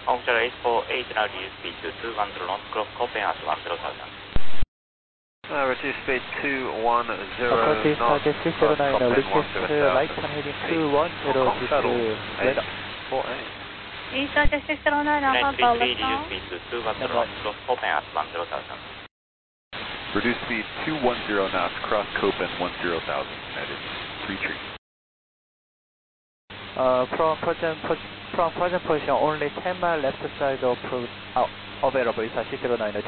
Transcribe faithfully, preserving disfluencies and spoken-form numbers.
Punctual eight four eight, now reduce speed to two one zero knots, cross Copenhagen one zero thousand. Uh, reduce speed two one zero Approach knots, target six zero nine, request right turn heading two one zero Hong Kong shuttle, to eight radar. four eight. East target six zero nine, Alpha United three three, Golf. reduce speed to two one zero knots, cross Copenhagen one zero thousand. Reduce speed two one zero knots, cross Copen one zero thousand, United three three. Uh, from present, from present position, only ten mile left side of uh, available is six zero nine.